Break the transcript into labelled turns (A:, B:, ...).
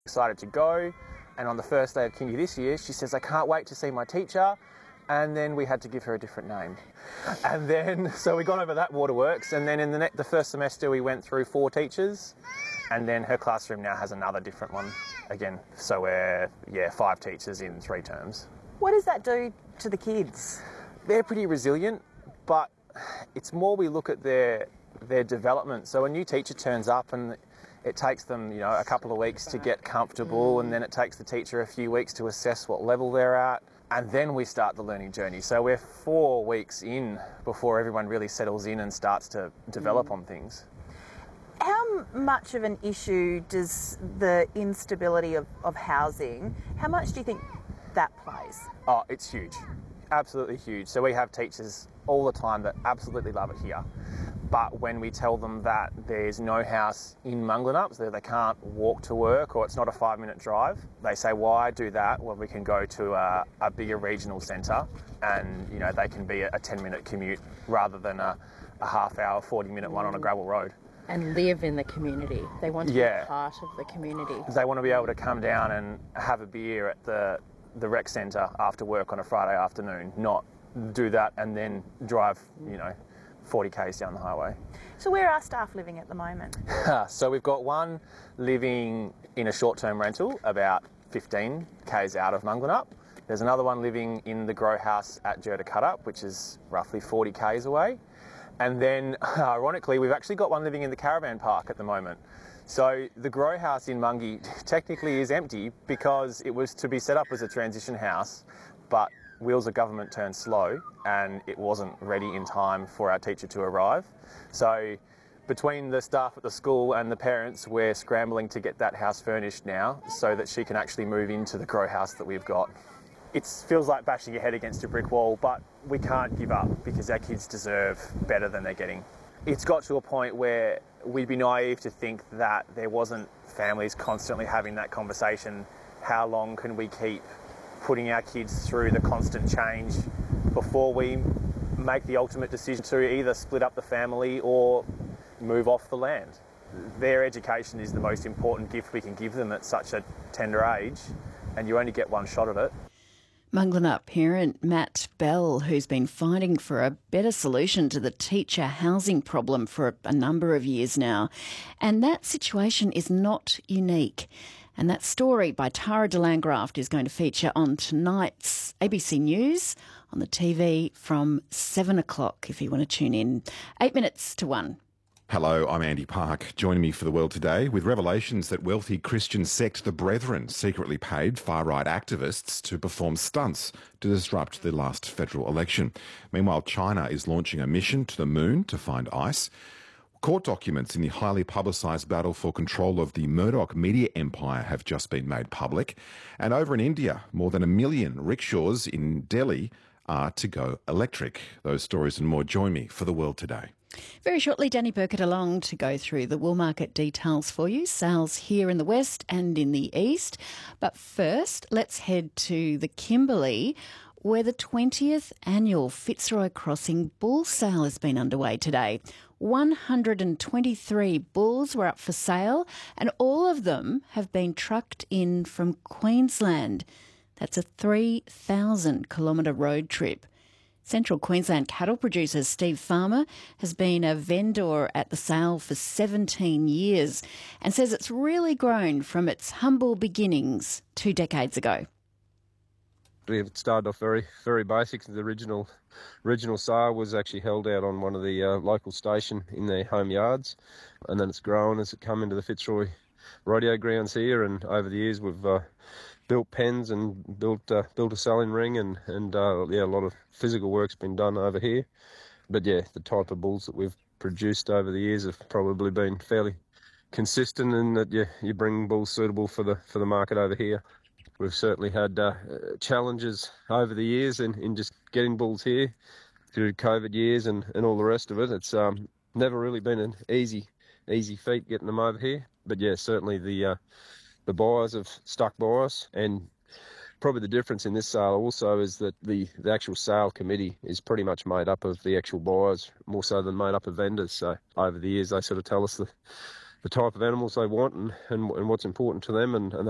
A: Excited to go, and on the first day of kindy this year, she says, I can't wait to see my teacher, and then we had to give her a different name. And then, so we got over that waterworks, and then in the first semester we went through 4 teachers, and then her classroom now has another different one again. So we're, 5 teachers in 3 terms.
B: What does that do to the kids?
A: They're pretty resilient, but it's more we look at their development. So a new teacher turns up and it takes them, a couple of weeks to get comfortable, and then it takes the teacher a few weeks to assess what level they're at, and then we start the learning journey. So we're 4 weeks in before everyone really settles in and starts to develop on things.
B: How much of an issue does the instability of housing, how much do you think that plays?
A: Oh, it's huge. Absolutely huge. So we have teachers all the time that absolutely love it here. But when we tell them that there's no house in Manglanup, so they can't walk to work or it's not a 5-minute drive, they say, why do that? Well, we can go to a bigger regional centre and, they can be a 10-minute commute rather than a half-hour, 40-minute one on a gravel road.
C: And live in the community. They want to be part of the community.
A: They want to be able to come down and have a beer at the rec centre after work on a Friday afternoon, not do that and then drive, 40 k's down the highway.
B: So where are staff living at the moment?
A: So we've got one living in a short-term rental about 15 k's out of Manglanup. There's another one living in the grow house at Jerta Cutup, which is roughly 40 k's away. And then, ironically, we've actually got one living in the caravan park at the moment. So the grow house in Mungie technically is empty because it was to be set up as a transition house, but wheels of government turned slow and it wasn't ready in time for our teacher to arrive. So between the staff at the school and the parents, we're scrambling to get that house furnished now so that she can actually move into the grow house that we've got. It feels like bashing your head against a brick wall, but we can't give up because our kids deserve better than they're getting. It's got to a point where we'd be naive to think that there wasn't families constantly having that conversation. How long can we keep putting our kids through the constant change before we make the ultimate decision to either split up the family or move off the land? Their education is the most important gift we can give them at such a tender age, and you only get one shot at it.
D: Manglanup parent Matt Bell, who's been fighting for a better solution to the teacher housing problem for a number of years now. And that situation is not unique. And that story by Tara de Landgraft is going to feature on tonight's ABC News on the TV from 7 o'clock, if you want to tune in. 8 minutes to 1.
E: Hello, I'm Andy Park. Joining me for the World Today with revelations that wealthy Christian sect the Brethren secretly paid far-right activists to perform stunts to disrupt the last federal election. Meanwhile, China is launching a mission to the moon to find ice. Court documents in the highly publicised battle for control of the Murdoch media empire have just been made public. And over in India, more than 1 million rickshaws in Delhi are to go electric. Those stories and more join me for the World Today.
D: Very shortly, Danny Burkett along to go through the wool market details for you. Sales here in the west and in the east. But first, let's head to the Kimberley, where the 20th annual Fitzroy Crossing bull sale has been underway today. 123 bulls were up for sale, and all of them have been trucked in from Queensland. That's a 3,000-kilometre road trip. Central Queensland cattle producer Steve Farmer has been a vendor at the sale for 17 years and says it's really grown from its humble beginnings 2 decades ago.
F: We started off very, very basic. The original sale was actually held out on one of the local station in their home yards, and then it's grown as it come into the Fitzroy rodeo grounds here. And over the years, we've built pens and built a selling ring, and a lot of physical work's been done over here. But yeah, the type of bulls that we've produced over the years have probably been fairly consistent in that you bring bulls suitable for the market over here. We've certainly had challenges over the years in just getting bulls here through COVID years and all the rest of it. It's never really been an easy feat getting them over here. But yeah, certainly the buyers have stuck by us, and probably the difference in this sale also is that the actual sale committee is pretty much made up of the actual buyers, more so than made up of vendors. So over the years, they sort of tell us the type of animals they want and what's important to them, and